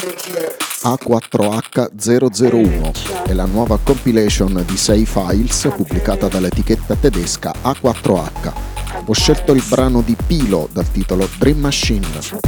A4H001 è la nuova compilation di 6 files pubblicata dall'etichetta tedesca A4H. Ho scelto il brano di Pilo dal titolo Dream Machine.